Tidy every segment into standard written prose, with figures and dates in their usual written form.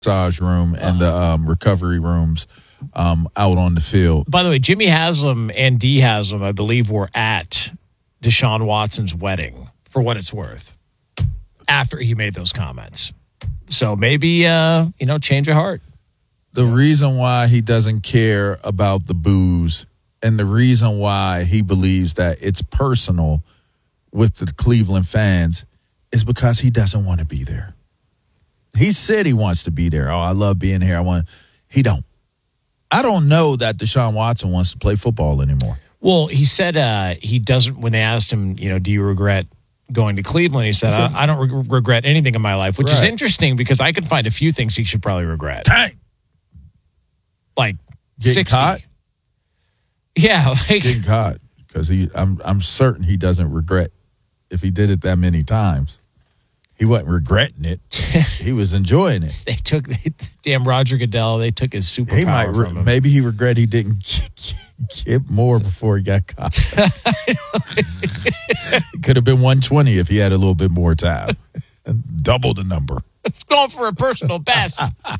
massage room and the recovery rooms out on the field. By the way, Jimmy Haslam and Dee Haslam, I believe, were at Deshaun Watson's wedding, for what it's worth, after he made those comments. So maybe, change of heart. The reason why he doesn't care about the boos and the reason why he believes that it's personal with the Cleveland fans is because he doesn't want to be there. He said he wants to be there. Oh, I love being here. He don't. I don't know that Deshaun Watson wants to play football anymore. Well, he said he doesn't, when they asked him, do you regret going to Cleveland? He said, I don't regret anything in my life, which is interesting because I can find a few things he should probably regret. Dang. Like getting 60. Caught? Yeah. Like, getting caught because I'm certain he doesn't regret if he did it that many times. He wasn't regretting it. He was enjoying it. Damn Roger Goodell, they took his superpower from him. Maybe he regret he didn't get more before he got caught. It could have been 120 if he had a little bit more time. Double the number. It's going for a personal best.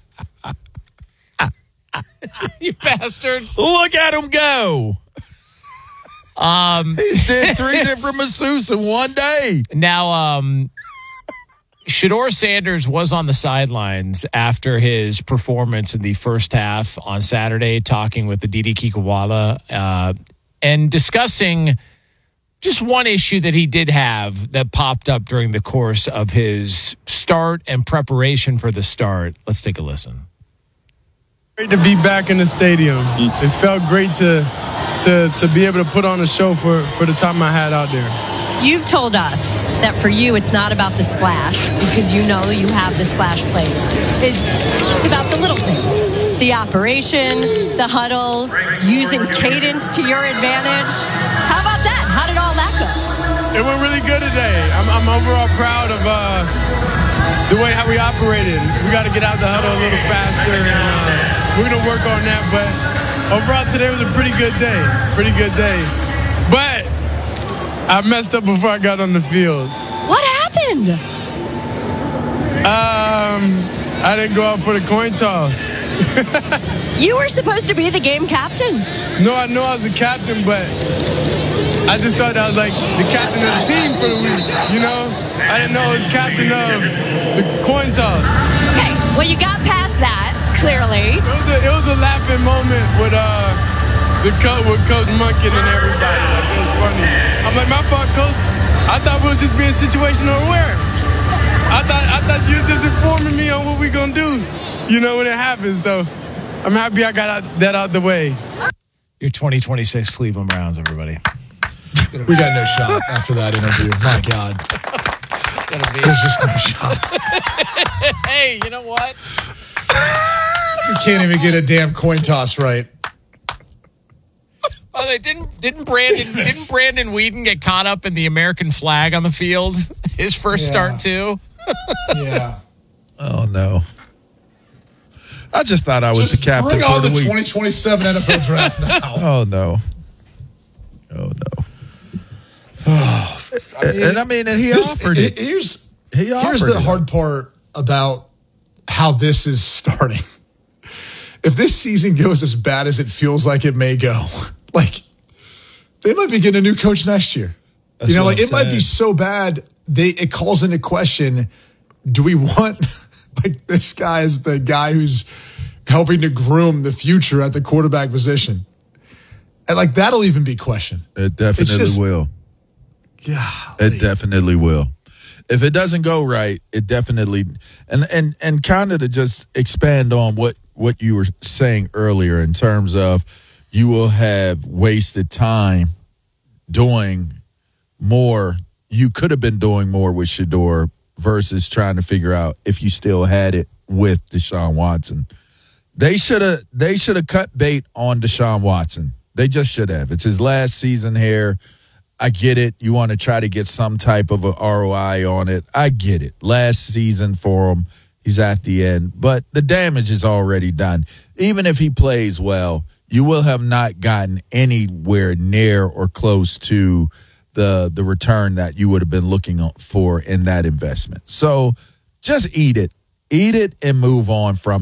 You bastards. Look at him go. He did 3 different masseuses in one day. Now, Shedeur Sanders was on the sidelines after his performance in the first half on Saturday, talking with the Didi Kikawala and discussing just one issue that he did have that popped up during the course of his start and preparation for the start. Let's take a listen. Great to be back in the stadium. It felt great to be able to put on a show for the time I had out there. You've told us that for you it's not about the splash because you know you have the splash plays. It's about the little things. The operation, the huddle, using cadence to your advantage. How about that? How did all that go? It went really good today. I'm overall proud of the way how we operated. We got to get out the huddle a little faster, and we're going to work on that. But overall today was a pretty good day. But I messed up before I got on the field. What happened? I didn't go out for the coin toss. You were supposed to be the game captain. No, I know I was the captain, but I just thought I was like the captain of the team for the week, I didn't know I was captain of the coin toss. Okay, well, you got past that, clearly. It was a laughing moment with Coach Monken and everybody. Like, it was funny. I'm like, my fault, Coach. I thought we were just being situational aware. I thought you were just informing me on what we gonna do, when it happens. So I'm happy I got that out the way. Your 2026 Cleveland Browns, everybody. We got no shot after that interview. My God. There's just no shot. Hey, you know what? You can't even get a damn coin toss right. Oh, they didn't Brandon Whedon get caught up in the American flag on the field? His first start too. Yeah. Oh no. I just thought I was the captain. Bring for on the week. 2027 NFL draft now. Oh no. And he offered it. Here's the hard part about how this is starting. If this season goes as bad as it feels like it may go, they might be getting a new coach next year. It might be so bad it calls into question, do we want this guy as the guy who's helping to groom the future at the quarterback position? And that'll even be questioned. It definitely will. Yeah. It definitely will. If it doesn't go right, it definitely and kind of to just expand on what you were saying earlier in terms of you will have wasted time doing more. You could have been doing more with Shedeur versus trying to figure out if you still had it with Deshaun Watson. They should have cut bait on Deshaun Watson. They just should have. It's his last season here. I get it. You want to try to get some type of a ROI on it. I get it. Last season for him, he's at the end. But the damage is already done. Even if he plays well, you will have not gotten anywhere near or close to the return that you would have been looking for in that investment. So just eat it. Eat it and move on from